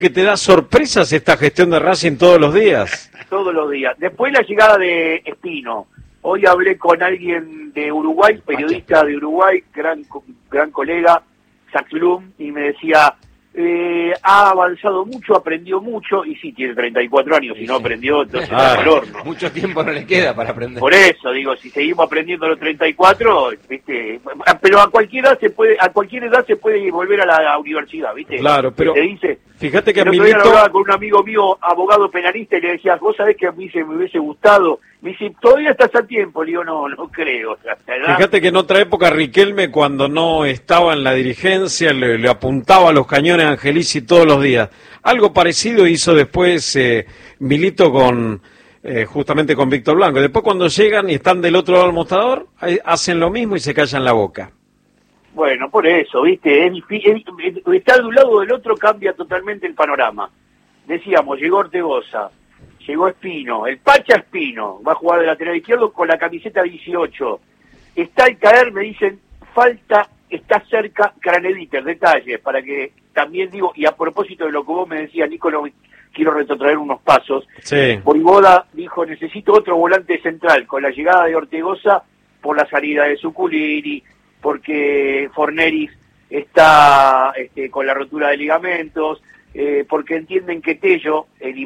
que te da sorpresas esta gestión de Racing todos los días. Todos los días. Después la llegada de Espino. Hoy hablé con alguien de Uruguay, periodista de Uruguay, gran colega, Saxlum, y me decía, ha avanzado mucho, aprendió mucho, y sí, tiene 34 años, si no aprendió, entonces está al horno. Mucho tiempo no le queda para aprender. Por eso, digo, si seguimos aprendiendo a los 34, ¿viste? Pero a cualquier edad se puede volver a la universidad, ¿viste? Claro, pero te dice, fíjate que el otro día hablaba con un amigo mío, abogado penalista, y le decía, vos sabés que a mí me hubiese gustado. Me dice, todavía estás a tiempo. Le digo, no creo. Fíjate que en otra época Riquelme, cuando no estaba en la dirigencia, le apuntaba a los cañones a Angelici todos los días. Algo parecido hizo después Milito justamente con Víctor Blanco. Después cuando llegan y están del otro lado del mostrador, hacen lo mismo y se callan la boca. Bueno, por eso, ¿viste? Estar de un lado o del otro cambia totalmente el panorama. Decíamos, llegó Ortegoza, llegó Espino, el Pacha Espino, va a jugar de lateral izquierdo con la camiseta 18. Está al caer, me dicen, está cerca Craneviter, detalles, para que también digo, y a propósito de lo que vos me decías, Nicolás, quiero retrotraer unos pasos. Sí. Voivoda dijo, necesito otro volante central, con la llegada de Ortegoza, por la salida de Zuculini, porque Forneris está con la rotura de ligamentos, porque entienden que Tello, el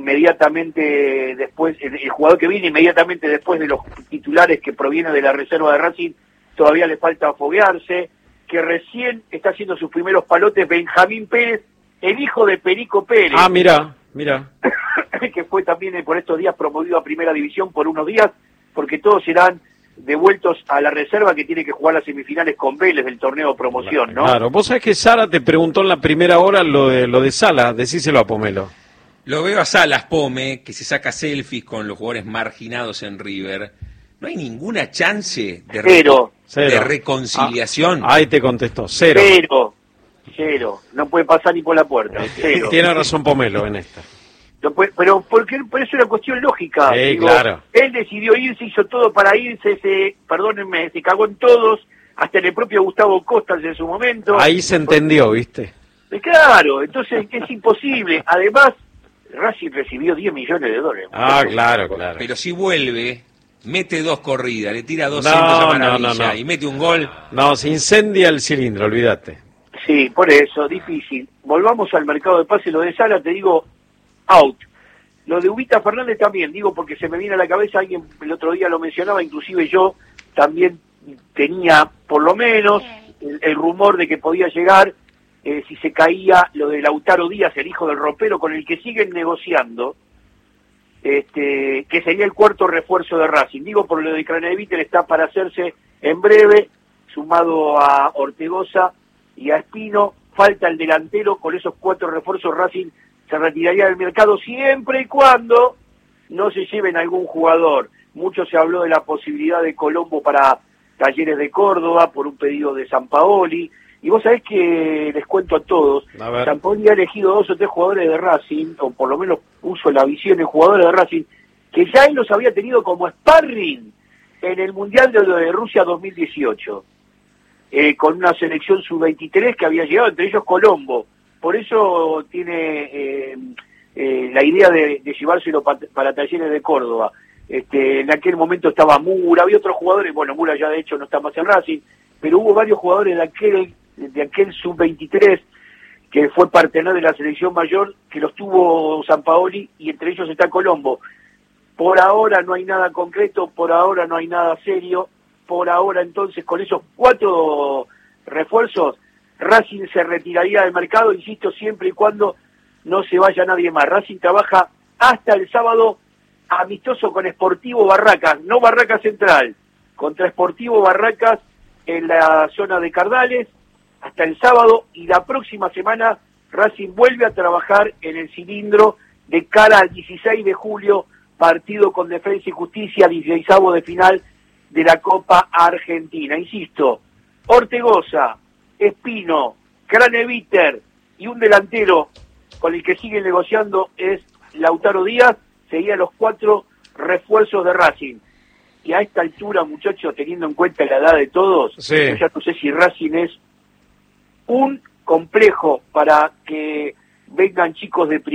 jugador que viene inmediatamente después de los titulares que proviene de la reserva de Racing, todavía le falta foguearse, que recién está haciendo sus primeros palotes Benjamín Pérez, el hijo de Perico Pérez. Ah, mira. Que fue también por estos días promovido a Primera División por unos días, porque todos serán devueltos a la reserva que tiene que jugar las semifinales con Vélez del torneo de promoción, ¿no? Claro, vos sabés que Sara te preguntó en la primera hora lo de Sala, decíselo a Pomelo. Lo veo a Salas, Pome, que se saca selfies con los jugadores marginados en River. No hay ninguna chance de reconciliación. Ahí te contestó, cero. Cero. No puede pasar ni por la puerta, cero. Tiene razón Pomelo en esta. Pero porque por eso es una cuestión lógica. Claro. Él decidió irse, hizo todo para irse, se cagó en todos, hasta en el propio Gustavo Costas en su momento. Ahí se entendió, ¿viste? Claro, entonces es imposible. Además, Racing recibió $10 millones. Claro. Pero si vuelve, mete 2 corridas, le tira 2 centros a Maravilla y mete un gol. No, se incendia el cilindro, olvídate. Sí, por eso, difícil. Volvamos al mercado de pase, lo de Sala, te digo, out. Lo de Ubita Fernández también, digo, porque se me viene a la cabeza, alguien el otro día lo mencionaba, inclusive yo también tenía, por lo menos, el rumor de que podía llegar, si se caía lo de Lautaro Díaz, el hijo del ropero, con el que siguen negociando, que sería el cuarto refuerzo de Racing. Digo, por lo de Craneviter está para hacerse en breve, sumado a Ortegoza y a Espino, falta el delantero. Con esos 4 refuerzos Racing se retiraría del mercado siempre y cuando no se lleven algún jugador. Mucho se habló de la posibilidad de Colombo para Talleres de Córdoba por un pedido de Sampaoli, y vos sabés que les cuento a todos, Sampaoli ha elegido 2 o 3 jugadores de Racing, o por lo menos puso la visión en jugadores de Racing, que ya él los había tenido como sparring en el Mundial de Rusia 2018, con una selección sub-23 que había llegado, entre ellos Colombo. Por eso tiene la idea de llevárselo para Talleres de Córdoba. En aquel momento estaba Mura, había otros jugadores, bueno, Mura ya de hecho no está más en Racing, pero hubo varios jugadores de aquel sub-23 que fue partener de la selección mayor, que los tuvo Sampaoli, y entre ellos está Colombo. Por ahora no hay nada concreto, por ahora no hay nada serio, por ahora entonces con esos 4 refuerzos Racing se retiraría del mercado, insisto, siempre y cuando no se vaya nadie más. Racing trabaja hasta el sábado amistoso con Sportivo Barracas, no Barracas Central, contra Sportivo Barracas en la zona de Cardales, hasta el sábado, y la próxima semana Racing vuelve a trabajar en el cilindro de cara al 16 de julio, partido con Defensa y Justicia, 16avo de final de la Copa Argentina. Insisto, Ortegoza, Espino, Craneviter y un delantero con el que siguen negociando es Lautaro Díaz, serían los 4 refuerzos de Racing. Y a esta altura, muchachos, teniendo en cuenta la edad de todos, sí, yo ya no sé si Racing es un complejo para que vengan chicos de